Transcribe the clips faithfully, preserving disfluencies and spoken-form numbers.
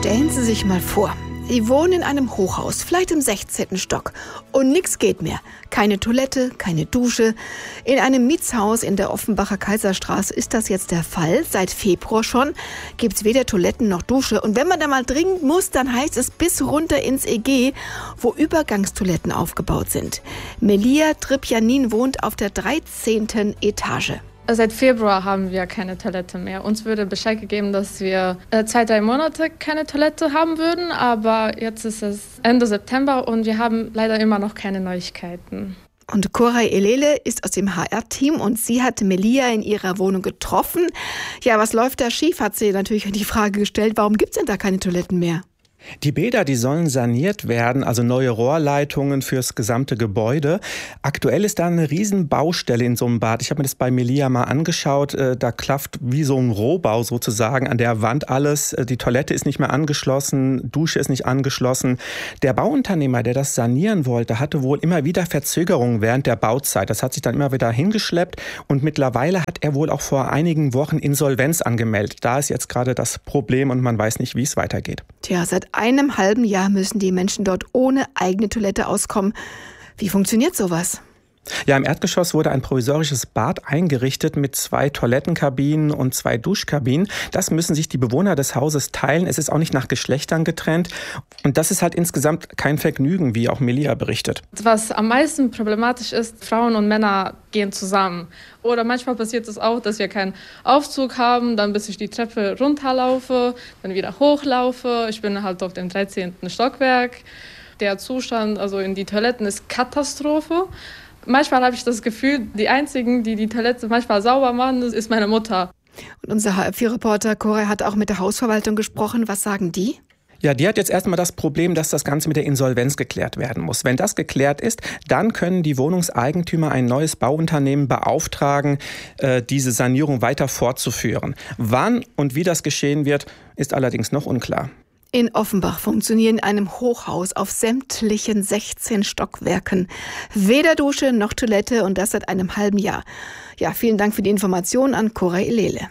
Stellen Sie sich mal vor, Sie wohnen in einem Hochhaus, vielleicht im sechzehnten Stock. Und nichts geht mehr. Keine Toilette, keine Dusche. In einem Mietshaus in der Offenbacher Kaiserstraße ist das jetzt der Fall. Seit Februar schon gibt's weder Toiletten noch Dusche. Und wenn man da mal dringend muss, dann heißt es bis runter ins E G, wo Übergangstoiletten aufgebaut sind. Melia Tripjanin wohnt auf der dreizehnten Etage. Seit Februar haben wir keine Toilette mehr. Uns wurde Bescheid gegeben, dass wir äh, zwei, drei Monate keine Toilette haben würden. Aber jetzt ist es Ende September und wir haben leider immer noch keine Neuigkeiten. Und Koray Elele ist aus dem H R-Team und sie hat Melia in ihrer Wohnung getroffen. Ja, was läuft da schief, hat sie natürlich die Frage gestellt. Warum gibt es denn da keine Toiletten mehr? Die Bäder, die sollen saniert werden, also neue Rohrleitungen fürs gesamte Gebäude. Aktuell ist da eine riesen Baustelle in so einem Bad. Ich habe mir das bei Melia mal angeschaut. Da klafft wie so ein Rohbau sozusagen an der Wand alles. Die Toilette ist nicht mehr angeschlossen, Dusche ist nicht angeschlossen. Der Bauunternehmer, der das sanieren wollte, hatte wohl immer wieder Verzögerungen während der Bauzeit. Das hat sich dann immer wieder hingeschleppt und mittlerweile hat er wohl auch vor einigen Wochen Insolvenz angemeldet. Da ist jetzt gerade das Problem und man weiß nicht, wie es weitergeht. Tja, seit einem halben Jahr müssen die Menschen dort ohne eigene Toilette auskommen. Wie funktioniert sowas? Ja, im Erdgeschoss wurde ein provisorisches Bad eingerichtet mit zwei Toilettenkabinen und zwei Duschkabinen. Das müssen sich die Bewohner des Hauses teilen. Es ist auch nicht nach Geschlechtern getrennt. Und das ist halt insgesamt kein Vergnügen, wie auch Melia berichtet. Was am meisten problematisch ist, Frauen und Männer gehen zusammen. Oder manchmal passiert es auch, dass wir keinen Aufzug haben, dann bis ich die Treppe runterlaufe, dann wieder hochlaufe. Ich bin halt auf dem dreizehnten Stockwerk. Der Zustand, also in die Toiletten, ist Katastrophe. Manchmal habe ich das Gefühl, die Einzigen, die die Toilette manchmal sauber machen, ist meine Mutter. Und unser H R vier Reporter Koray hat auch mit der Hausverwaltung gesprochen. Was sagen die? Ja, die hat jetzt erstmal das Problem, dass das Ganze mit der Insolvenz geklärt werden muss. Wenn das geklärt ist, dann können die Wohnungseigentümer ein neues Bauunternehmen beauftragen, äh, diese Sanierung weiter fortzuführen. Wann und wie das geschehen wird, ist allerdings noch unklar. In Offenbach funktionieren in einem Hochhaus auf sämtlichen sechzehn Stockwerken weder Dusche noch Toilette und das seit einem halben Jahr. Ja, vielen Dank für die Information an Koray Elele.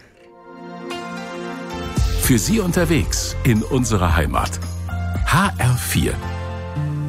Für Sie unterwegs in unserer Heimat. H R vier